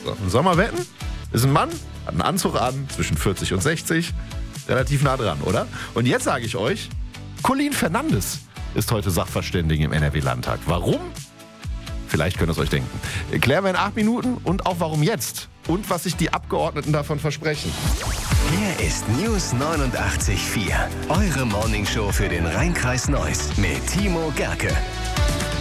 So, sollen wir wetten? Ist ein Mann, hat einen Anzug an, zwischen 40 und 60. Relativ nah dran, oder? Und jetzt sage ich euch, Colin Fernandes ist heute Sachverständige im NRW-Landtag. Warum? Vielleicht könnt ihr es euch denken. Klären wir in 8 Minuten und auch warum jetzt. Und was sich die Abgeordneten davon versprechen. Hier ist News 89.4. Eure Morningshow für den Rhein-Kreis Neuss mit Timo Gerke.